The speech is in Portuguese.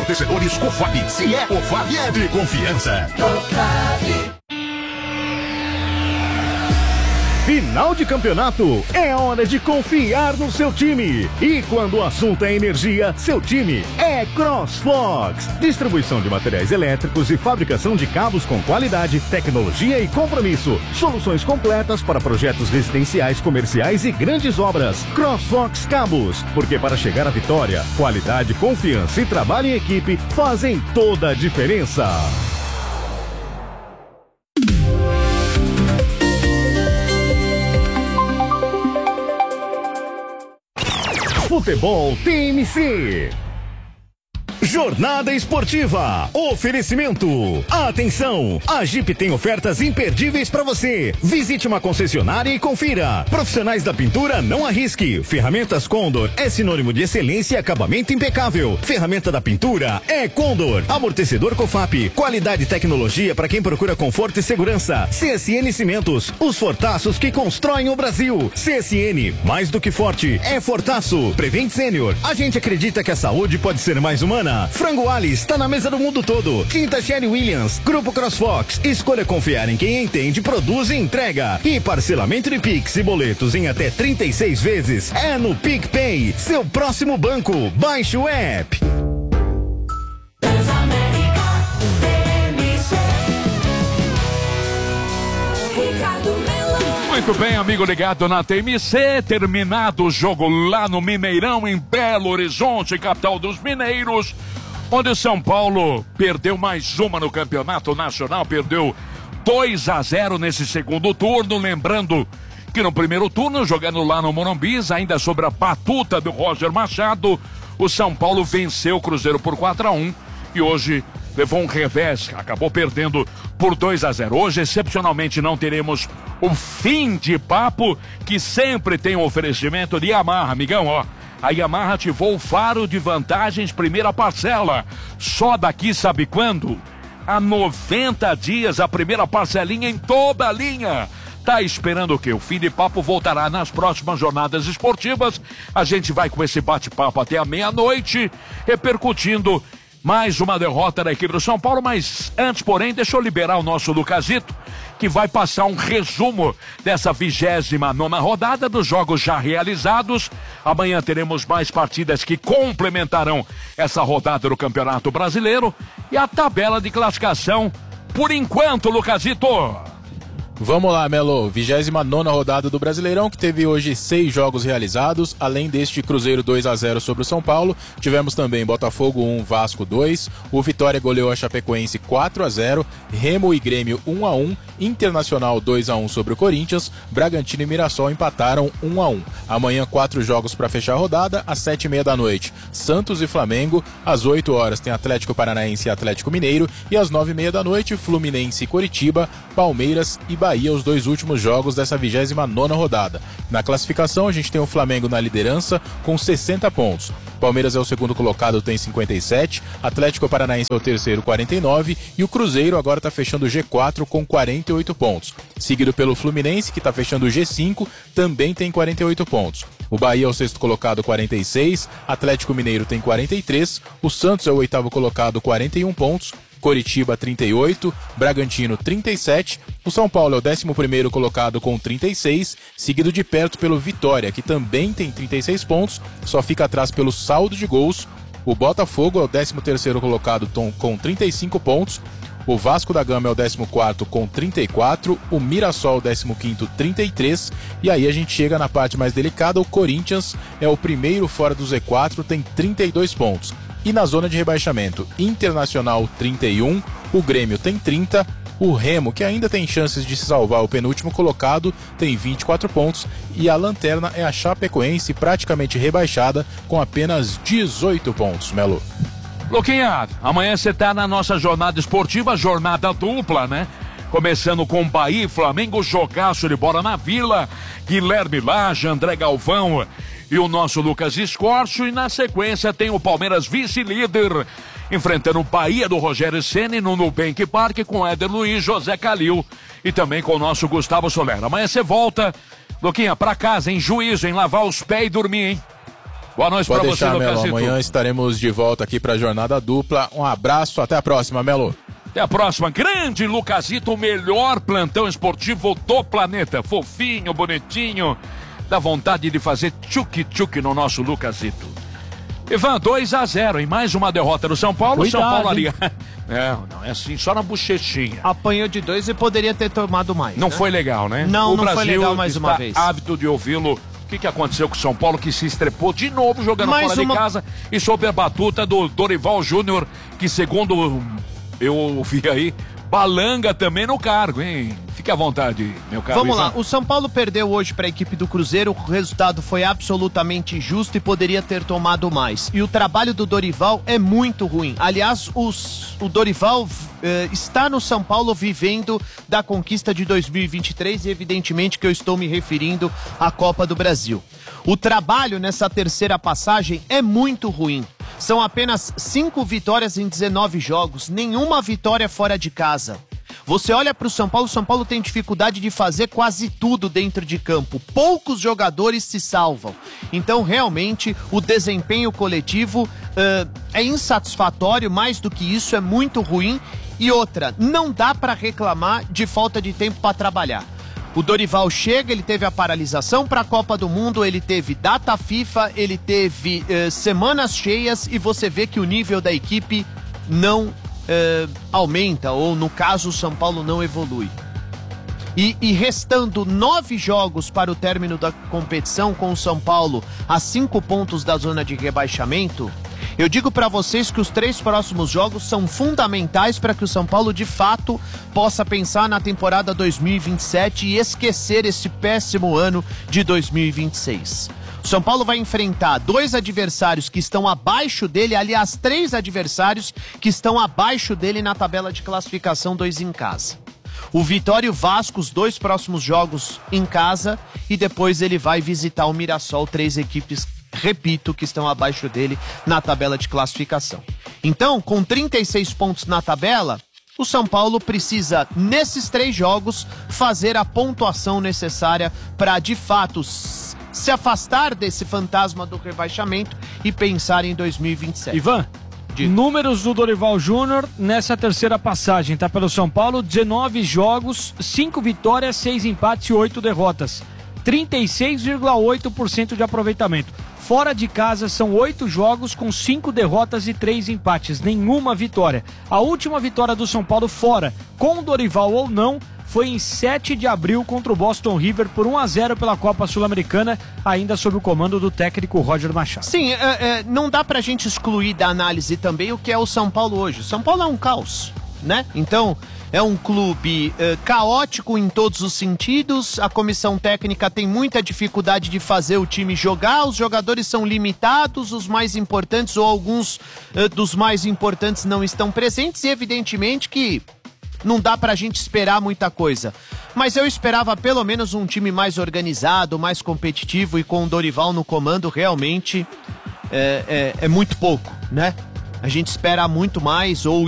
Amortecedores Cofap. Se é Cofap, é de confiança. Final de campeonato, é hora de confiar no seu time. E quando o assunto é energia, seu time é CrossFox. Distribuição de materiais elétricos e fabricação de cabos com qualidade, tecnologia e compromisso. Soluções completas para projetos residenciais, comerciais e grandes obras. CrossFox Cabos, porque para chegar à vitória, qualidade, confiança e trabalho em equipe fazem toda a diferença. Futebol TMC. Jornada Esportiva. Oferecimento. Atenção! A Jeep tem ofertas imperdíveis para você. Visite uma concessionária e confira. Profissionais da pintura, não arrisque. Ferramentas Condor é sinônimo de excelência e acabamento impecável. Ferramenta da pintura é Condor. Amortecedor Cofap. Qualidade e tecnologia para quem procura conforto e segurança. CSN Cimentos. Os fortaços que constroem o Brasil. CSN, mais do que forte, é fortaço. Prevent Sênior. A gente acredita que a saúde pode ser mais humana. Frango Ali está na mesa do mundo todo. Tinta Sherry Williams, Grupo CrossFox. Escolha confiar em quem entende, produz e entrega. E parcelamento de Pix e boletos em até 36 vezes é no PicPay. Seu próximo banco. Baixe o app. Muito bem, amigo ligado na TMC, terminado o jogo lá no Mineirão, em Belo Horizonte, capital dos mineiros, onde o São Paulo perdeu mais uma no Campeonato Nacional, perdeu 2-0 nesse segundo turno, lembrando que no primeiro turno, jogando lá no Morumbi, ainda sobre a batuta do Roger Machado, o São Paulo venceu o Cruzeiro por 4-1 e hoje levou um revés, acabou perdendo por 2-0. Hoje, excepcionalmente, não teremos o fim de papo, que sempre tem um oferecimento de Yamaha, amigão, ó. A Yamaha ativou o faro de vantagens, primeira parcela. Só daqui, sabe quando? Há 90 dias, a primeira parcelinha em toda a linha. Tá esperando o quê? O fim de papo voltará nas próximas jornadas esportivas. A gente vai com esse bate-papo até a meia-noite, repercutindo mais uma derrota da equipe do São Paulo, mas antes, porém, deixa eu liberar o nosso Lucasito, que vai passar um resumo dessa 29ª rodada dos jogos já realizados. Amanhã teremos mais partidas que complementarão essa rodada do Campeonato Brasileiro e a tabela de classificação por enquanto, Lucasito. Vamos lá, Melo. 29ª rodada do Brasileirão, que teve hoje 6 jogos realizados. Além deste Cruzeiro 2-0 sobre o São Paulo, tivemos também Botafogo 1, Vasco 2. O Vitória goleou a Chapecoense 4-0. Remo e Grêmio 1-1. Internacional 2-1 sobre o Corinthians. Bragantino e Mirassol empataram 1-1. Amanhã 4 jogos para fechar a rodada, às 7h30 da noite. Santos e Flamengo. Às 8 horas tem Atlético Paranaense e Atlético Mineiro. E às 9h30 da noite, Fluminense e Coritiba, Palmeiras e Bahia, os 2 últimos jogos dessa 29ª rodada. Na classificação, a gente tem o Flamengo na liderança com 60 pontos. Palmeiras é o segundo colocado, tem 57. Atlético Paranaense é o terceiro, 49. E o Cruzeiro agora está fechando o G4 com 48 pontos. Seguido pelo Fluminense, que está fechando o G5, também tem 48 pontos. O Bahia é o sexto colocado, 46. Atlético Mineiro tem 43. O Santos é o oitavo colocado, 41 pontos. Coritiba 38, Bragantino 37, o São Paulo é o 11º colocado com 36, seguido de perto pelo Vitória, que também tem 36 pontos, só fica atrás pelo saldo de gols. O Botafogo é o 13º colocado com 35 pontos, o Vasco da Gama é o 14º com 34, o Mirassol 15º 33, e aí a gente chega na parte mais delicada. O Corinthians é o primeiro fora do Z4, tem 32 pontos. E na zona de rebaixamento, Internacional 31, o Grêmio tem 30, o Remo, que ainda tem chances de se salvar, o penúltimo colocado, tem 24 pontos, e a lanterna é a Chapecoense, praticamente rebaixada, com apenas 18 pontos, Melo. Luquinha, amanhã você tá na nossa jornada esportiva, jornada dupla, né? Começando com Bahia e Flamengo, jogaço de bola na Vila, Guilherme Lage, André Galvão e o nosso Lucas Escorcio, e na sequência tem o Palmeiras vice-líder, enfrentando o Bahia do Rogério Ceni no Nubank Park com Éder Luiz, José Calil e também com o nosso Gustavo Soler. Amanhã você volta, Luquinha, pra casa, em juízo, em lavar os pés e dormir, hein? Boa noite pra você, Lucasito. Amanhã estaremos de volta aqui pra Jornada Dupla. Um abraço, até a próxima, Melo. Até a próxima. Grande Lucasito, o melhor plantão esportivo do planeta. Fofinho, bonitinho. Dá vontade de fazer tchuc-tchuc no nosso Lucasito. Ivan, 2-0 em mais uma derrota do São Paulo. Cuidado, São Paulo ali. hein? Não é assim, só na bochechinha. Apanhou de 2 e poderia ter tomado mais. Não né? foi legal, né? Não, o não Brasil foi legal mais uma vez. Hábito de ouvi-lo. O que aconteceu com o São Paulo, que se estrepou de novo jogando fora de casa e sob a batuta do Dorival Júnior, que segundo eu ouvi aí, balanga também no cargo, hein? Fique à vontade, meu caro. Vamos Ivan. lá, o São Paulo perdeu hoje para a equipe do Cruzeiro, o resultado foi absolutamente justo e poderia ter tomado mais. E o trabalho do Dorival é muito ruim. Aliás, o Dorival está no São Paulo vivendo da conquista de 2023 e evidentemente que eu estou me referindo à Copa do Brasil. O trabalho nessa terceira passagem é muito ruim. São apenas 5 vitórias em 19 jogos, nenhuma vitória fora de casa. Você olha para o São Paulo tem dificuldade de fazer quase tudo dentro de campo. Poucos jogadores se salvam. Então, realmente, o desempenho coletivo é insatisfatório, mais do que isso, é muito ruim. E outra, não dá para reclamar de falta de tempo para trabalhar. O Dorival chega, ele teve a paralisação para a Copa do Mundo, ele teve data FIFA, ele teve semanas cheias e você vê que o nível da equipe não aumenta, ou no caso o São Paulo não evolui. E restando 9 jogos para o término da competição, com o São Paulo a 5 pontos da zona de rebaixamento, eu digo para vocês que os 3 próximos jogos são fundamentais para que o São Paulo de fato possa pensar na temporada 2027 e esquecer esse péssimo ano de 2026. O São Paulo vai enfrentar 2 adversários que estão abaixo dele, aliás, 3 adversários que estão abaixo dele na tabela de classificação, 2 em casa. O Vitória e o Vasco, os 2 próximos jogos em casa, e depois ele vai visitar o Mirassol, 3 equipes, repito, que estão abaixo dele na tabela de classificação. Então, com 36 pontos na tabela, o São Paulo precisa, nesses 3 jogos, fazer a pontuação necessária para, de fato, se afastar desse fantasma do rebaixamento e pensar em 2027. Ivan, números do Dorival Júnior nessa terceira passagem, tá? Pelo São Paulo, 19 jogos, 5 vitórias, 6 empates e 8 derrotas. 36,8% de aproveitamento. Fora de casa são 8 jogos com 5 derrotas e 3 empates, nenhuma vitória. A última vitória do São Paulo fora, com o Dorival ou não, foi em 7 de abril contra o Boston River por 1-0 pela Copa Sul-Americana, ainda sob o comando do técnico Roger Machado. Sim, não dá pra gente excluir da análise também o que é o São Paulo hoje. O São Paulo é um caos, né? Então, é um clube caótico em todos os sentidos, a comissão técnica tem muita dificuldade de fazer o time jogar, os jogadores são limitados, os mais importantes ou alguns dos mais importantes não estão presentes e evidentemente que não dá pra gente esperar muita coisa. Mas eu esperava pelo menos um time mais organizado, mais competitivo e com o Dorival no comando realmente é muito pouco, né? A gente espera muito mais ou